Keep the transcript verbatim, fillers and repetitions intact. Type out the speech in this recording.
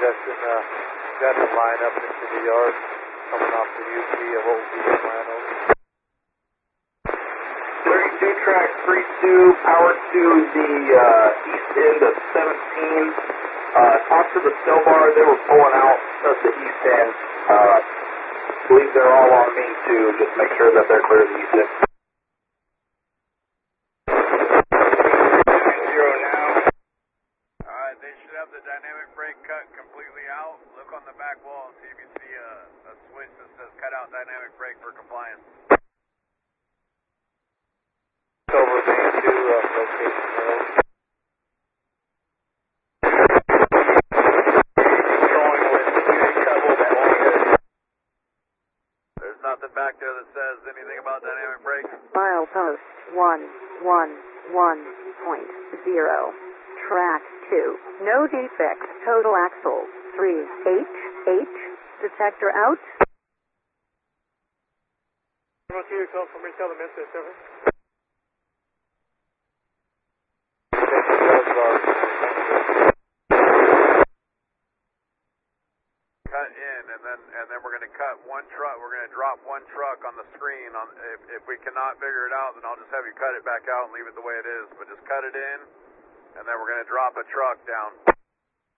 suggesting uh, got to line up into the yard coming off the U P of what will be the plan over. thirty-two track three two, power to the uh, east end of seventeen. Uh, talk to the cell bar, they were pulling out of the east end. Uh, believe they're all on me too, just make sure that they're clear of the east end. Zero now. Alright, they should have the dynamic brake cut completely out. Look on the back wall and see if you see a, a switch that says cut out dynamic brake for compliance. Over band two, uh, location zero. There's nothing back there that says anything about dynamic brakes. Milepost one one one point zero. Track two. No defects. Total axle three H H. Detector out. Cut in, and then and then we're going to cut one truck. We're going to drop one truck on the screen. On if, if we cannot figure it out, then I'll just have you cut it back out and leave it the way it is. But just cut it in, and then we're going to drop a truck down.